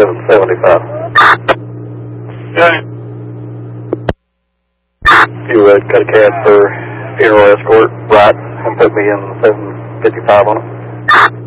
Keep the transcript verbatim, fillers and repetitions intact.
seven seventy-five. Okay. You uh, got a cab for funeral escort, right, and put me in seven fifty-five on it.